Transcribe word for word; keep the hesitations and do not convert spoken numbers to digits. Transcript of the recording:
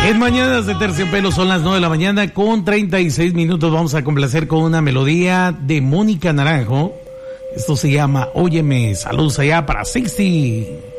En Mañanas de Terciopelo son las nueve de la mañana con treinta y seis minutos. Vamos a complacer con una melodía de Mónica Naranjo. Esto se llama Óyeme. Saludos allá para Sixty.